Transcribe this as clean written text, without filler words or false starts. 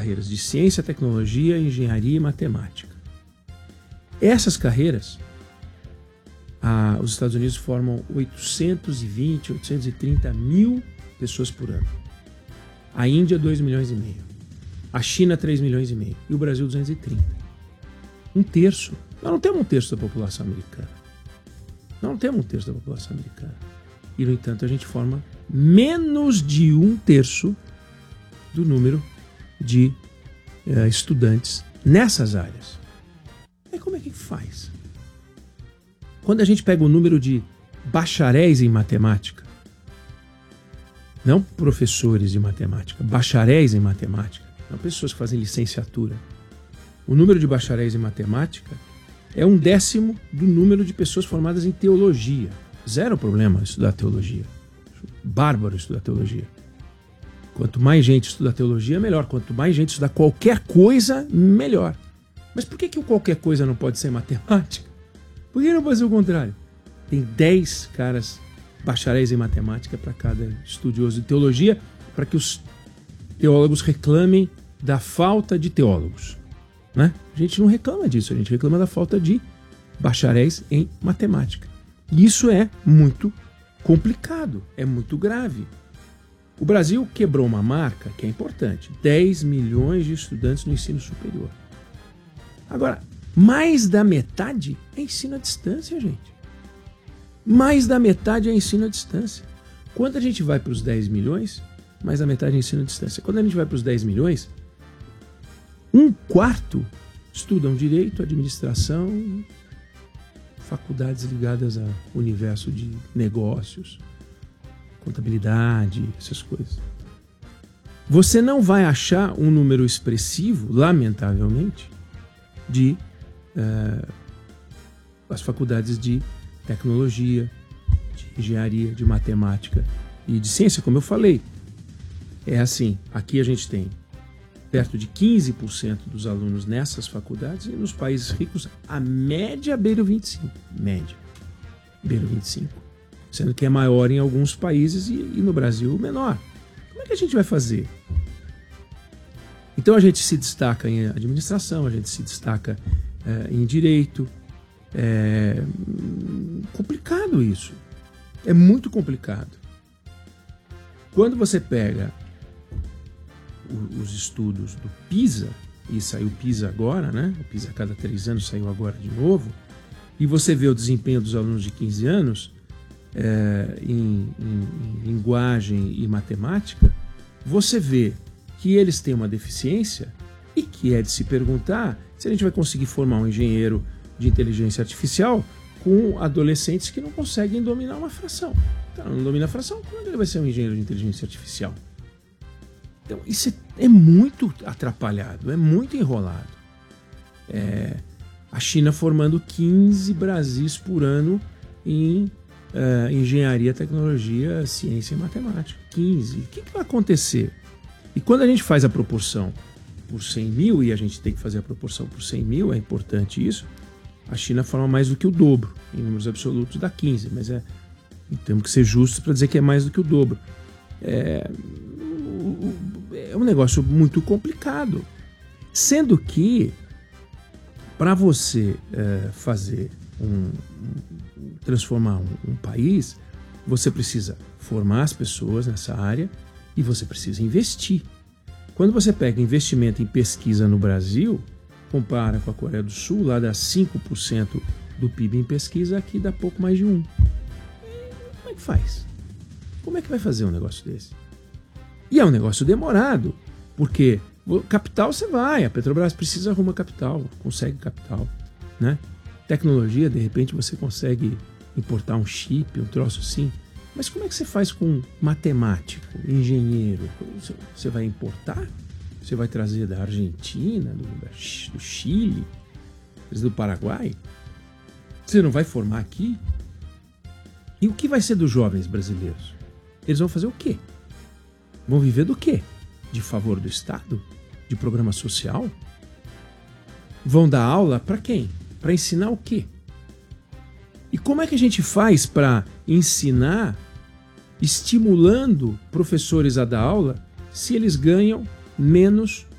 carreiras de ciência, tecnologia, engenharia e matemática. Essas carreiras, os Estados Unidos formam 820, 830 mil pessoas por ano. A Índia, 2,5 milhões. A China, 3,5 milhões. E o Brasil, 230. Um terço. Nós não temos um terço da população americana. E, no entanto, a gente forma menos de um terço do número de estudantes nessas áreas. E como é que faz? Quando a gente pega o número de bacharéis em matemática, não professores de matemática, bacharéis em matemática, não pessoas que fazem licenciatura. O número de bacharéis em matemática é 1/10 do número de pessoas formadas em teologia. Zero problema estudar teologia. Bárbaro estudar teologia. Quanto mais gente estudar teologia, melhor. Quanto mais gente estudar qualquer coisa, melhor. Mas por que o qualquer coisa não pode ser matemática? Por que não pode ser o contrário? Tem 10 caras bacharéis em matemática para cada estudioso de teologia, para que os teólogos reclamem da falta de teólogos. Né? A gente não reclama disso, a gente reclama da falta de bacharéis em matemática. E isso é muito complicado, é muito grave. O Brasil quebrou uma marca que é importante: 10 milhões de estudantes no ensino superior. Agora, mais da metade é ensino à distância, gente. Mais da metade é ensino à distância. Quando a gente vai para os 10 milhões, mais da metade é ensino à distância. Quando a gente vai para os 10 milhões, 1/4 estudam direito, administração, faculdades ligadas ao universo de negócios, contabilidade, essas coisas. Você não vai achar um número expressivo, lamentavelmente, de as faculdades de tecnologia, de engenharia, de matemática e de ciência, como eu falei. É assim, aqui a gente tem perto de 15% dos alunos nessas faculdades, e nos países ricos a média beira o 25%. Média. Beira o 25%. Sendo que é maior em alguns países e no Brasil menor. Como é que a gente vai fazer? Então a gente se destaca em administração, a gente se destaca em direito. É complicado isso. É muito complicado. Quando você pega os estudos do PISA, e saiu o PISA agora, né? O PISA a cada 3 anos saiu agora de novo, e você vê o desempenho dos alunos de 15 anos em linguagem e matemática, você vê que eles têm uma deficiência e que é de se perguntar se a gente vai conseguir formar um engenheiro de inteligência artificial com adolescentes que não conseguem dominar uma fração. Então, não domina a fração, como ele vai ser um engenheiro de inteligência artificial? Então, isso é muito atrapalhado, é muito enrolado. A China formando 15 Brasis por ano em engenharia, tecnologia, ciência e matemática. 15. O que vai acontecer? E quando a gente faz a proporção por 100 mil, e a gente tem que fazer a proporção por 100 mil, é importante isso, a China forma mais do que o dobro, em números absolutos dá 15, mas temos que ser justos para dizer que é mais do que o dobro. É um negócio muito complicado. Sendo que, para você transformar um país, você precisa formar as pessoas nessa área e você precisa investir. Quando você pega investimento em pesquisa no Brasil, compara com a Coreia do Sul, lá dá 5% do PIB em pesquisa, aqui dá pouco mais de 1%. Como é que faz? Como é que vai fazer um negócio desse? E é um negócio demorado, porque capital você vai, a Petrobras precisa arrumar capital, consegue capital, né? Tecnologia, de repente você consegue importar um chip, um troço assim, mas como é que você faz com matemático, engenheiro? Você vai importar? Você vai trazer da Argentina, do Chile, do Paraguai? Você não vai formar aqui? E o que vai ser dos jovens brasileiros? Eles vão fazer o quê? Vão viver do quê? De favor do Estado? De programa social? Vão dar aula para quem? Para ensinar o quê? E como é que a gente faz para ensinar, estimulando professores a dar aula, se eles ganham menos